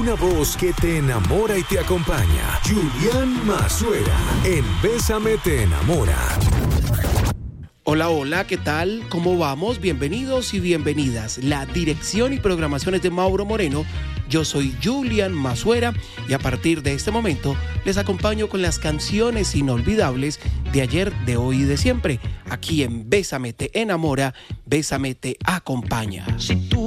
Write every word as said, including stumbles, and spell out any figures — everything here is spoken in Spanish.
Una voz que te enamora y te acompaña. Julián Mazuera, en Bésame te enamora. Hola, hola, ¿qué tal? ¿Cómo vamos? Bienvenidos y bienvenidas. La dirección y programación es de Mauro Moreno. Yo soy Julián Mazuera y a partir de este momento les acompaño con las canciones inolvidables de ayer, de hoy y de siempre. Aquí en Bésame te enamora, Bésame te acompaña. Si tú